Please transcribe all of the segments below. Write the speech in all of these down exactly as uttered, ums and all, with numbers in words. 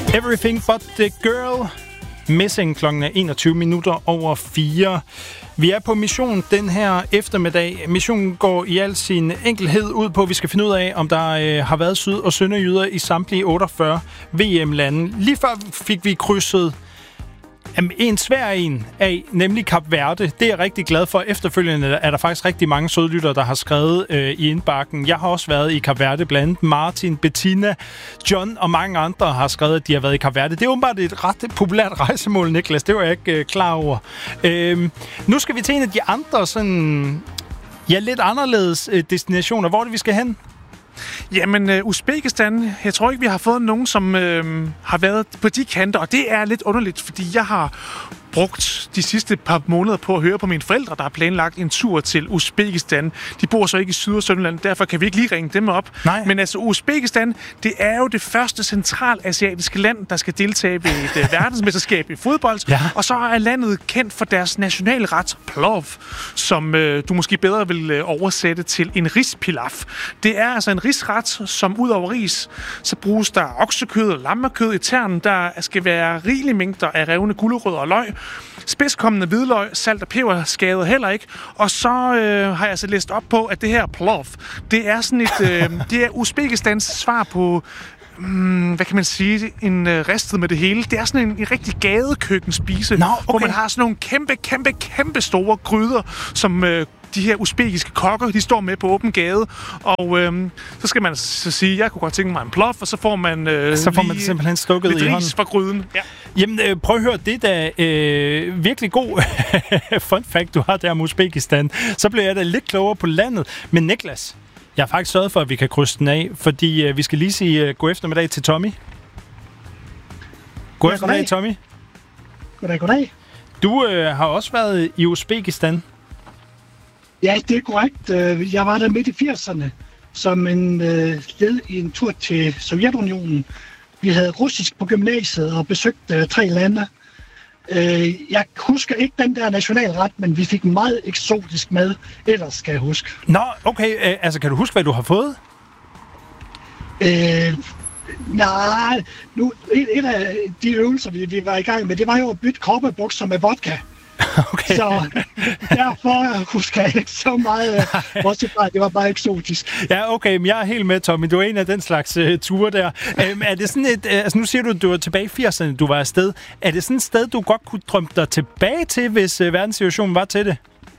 Everything but the girl. Missing klokken er enogtyve minutter over fire. Vi er på mission den her eftermiddag. Missionen går i al sin enkelhed ud på, at vi skal finde ud af, om der øh, har været syd- og sønderjyder i samtlige otteogfyrre V M-lande. Lige før fik vi krydset en svær en af, nemlig Kap Verde. Det er jeg rigtig glad for. Efterfølgende er der faktisk rigtig mange sødlyttere, der har skrevet øh, i indbakken. Jeg har også været i Kap Verde, blandt andet Martin, Bettina, John og mange andre har skrevet, at de har været i Kap Verde. Det er åbenbart et ret populært rejsemål, Niklas. Det var jeg ikke øh, klar over. Øh, nu skal vi til en af de andre sådan, ja, lidt anderledes øh, destinationer. Hvor er det, vi skal hen? Jamen, uh, Uzbekistan, jeg tror ikke, vi har fået nogen, som uh, har været på de kanter, og det er lidt underligt, fordi jeg har brugt de sidste par måneder på at høre på mine forældre, der har planlagt en tur til Uzbekistan. De bor så ikke i Syd- og Sønderland, derfor kan vi ikke lige ringe dem op. Nej. Men altså, Uzbekistan, det er jo det første centralasiatiske land, der skal deltage ved et uh, verdensmesterskab i fodbold. Ja. Og så er landet kendt for deres nationalret plov, som uh, du måske bedre vil uh, oversætte til en rispilaf. Det er altså en risret, som ud over ris, så bruges der oksekød og lammekød i ternen. Der skal være rigelige mængder af revne gulerødder og løg. Spidskommende hvidløg, salt og peber skader heller ikke. Og så øh, har jeg altså læst op på, at det her plov, det er sådan et, øh, det er Uzbekistans svar på, mm, hvad kan man sige, en øh, ristet med det hele. Det er sådan en, en rigtig gadekøkkenspise, Nå, okay. hvor man har sådan nogle kæmpe, kæmpe, kæmpe store gryder, som øh, de her uzbekiske kokker, de står med på åben gade, og øhm, så skal man så sige, jeg kunne godt tænke mig en plov, og så får man øh, så får man det simpelthen stukket i hånden fra gryden. Ja. Jamen, øh, prøv at høre, det er da øh, virkelig god fun fact, du har der om Uzbekistan. Så bliver jeg da lidt klogere på landet. Men Niklas, jeg har faktisk sørget for, at vi kan krydse den af, fordi øh, vi skal lige sige øh, god eftermiddag til Tommy. God ja, eftermiddag, goddag. Tommy. Goddag, goddag. Du øh, har også været i Uzbekistan. Ja, det er korrekt. Jeg var der midt i firserne som en øh, led i en tur til Sovjetunionen. Vi havde russisk på gymnasiet og besøgte øh, tre lande. Øh, jeg husker ikke den der nationalret, men vi fik meget eksotisk mad. Ellers skal jeg huske. Nå, okay. Øh, altså, kan du huske, hvad du har fået? Øh, nej, nu, et, et af de øvelser, vi, vi var i gang med, det var jo at bytte koppebukser med vodka. Okay. Så derfor husker jeg ikke så meget, også bare, det var bare eksotisk. Ja, okay, men jeg er helt med, Tommy. Du er en af den slags uh, ture der. Um, er det sådan et, uh, altså nu siger du, at du var tilbage i firserne, du var afsted. Er det sådan et sted, du godt kunne drømme dig tilbage til, hvis uh, verdenssituationen var til det?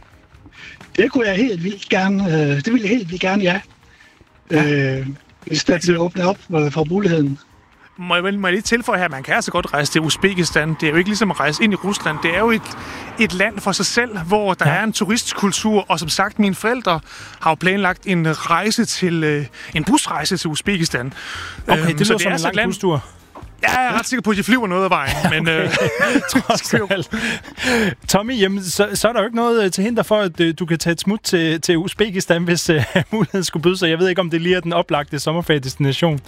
Det kunne jeg helt vildt gerne, uh, det ville jeg helt vildt gerne, ja. ja. Uh, hvis der ville åbne op uh, for muligheden. Må jeg, må jeg lige tilføje her, man kan altså godt rejse til Uzbekistan. Det er jo ikke ligesom at rejse ind i Rusland. Det er jo et, et land for sig selv, hvor der ja. er en turistkultur. Og som sagt, mine forældre har jo planlagt en rejse til øh, en busrejse til Uzbekistan. Okay, det lyder som en lang bustur. Ja, jeg er ret sikker på, at de flyver noget af vejen. Men, okay. øh, Tommy, jamen, så, så er der jo ikke noget til hinder for, at øh, du kan tage et smut til, til Uzbekistan, hvis øh, muligheden skulle byde sig. Jeg ved ikke, om det lige er den oplagte sommerferiedestination.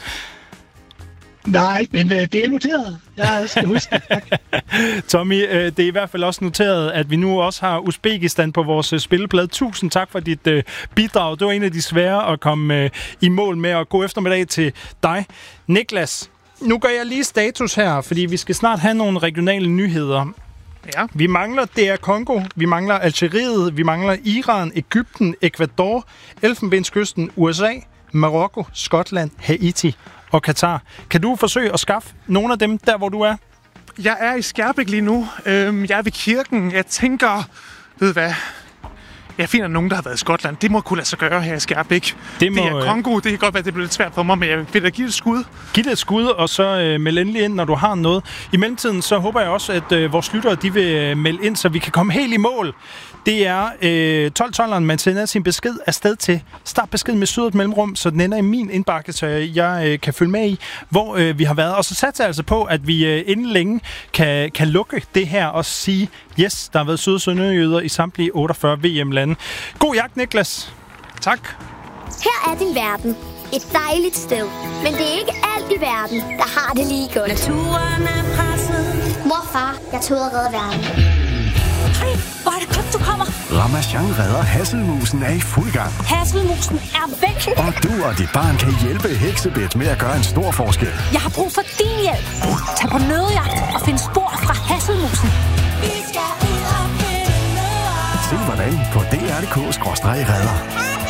Nej, men øh, det er noteret. Jeg skal huske det. Tommy, øh, det er i hvert fald også noteret, at vi nu også har Uzbekistan på vores øh, spilleplade. Tusind tak for dit øh, bidrag. Det var en af de svære at komme øh, i mål med, og god eftermiddag til dig. Niklas, nu gør jeg lige status her, fordi vi skal snart have nogle regionale nyheder. Ja. Vi mangler D R Congo, vi mangler Algeriet, vi mangler Iran, Egypten, Ecuador, Elfenbenskysten, U S A, Marokko, Skotland, Haiti og Katar. Kan du forsøge at skaffe nogle af dem der, hvor du er? Jeg er i Skærbæk lige nu. Øhm, jeg er ved kirken. Jeg tænker, ved du hvad? Jeg finder nogen, der har været i Skotland. Det må kunne lade sig gøre her i Skærbæk. Det, må, det er Kongo. Det kan godt være, at det bliver lidt svært for mig, men jeg vil da give det et skud. Giv det et skud, og så øh, meld endelig ind, når du har noget. I mellemtiden, så håber jeg også, at øh, vores lyttere, de vil øh, melde ind, så vi kan komme helt i mål. Det er øh, tolv tolveren, man sender sin besked afsted til. Start besked med sydet mellemrum, så den ender i min indbakke, så jeg øh, kan følge med i, hvor øh, vi har været. Og så satser jeg altså på, at vi øh, inden længe kan, kan lukke det her og sige, yes, der har været syd- og sønderjyder i samtlige otteogfyrre V M-lande. God jagt, Niklas. Tak. Her er din verden. Et dejligt sted. Men det er ikke alt i verden, der har det lige godt. Naturen er presset. Morfar, jeg tog at redde verden. Ej, hvor er det godt, du kommer. Ramasjang redder Hasselmusen er i fuld gang. Hasselmusen er væk. Og du og dit barn kan hjælpe Heksebet med at gøre en stor forskel. Jeg har brug for din hjælp. Tag på nødjagt og find spor fra Hasselmusen. Se hvordan på d r punktum d k skråstreg redder.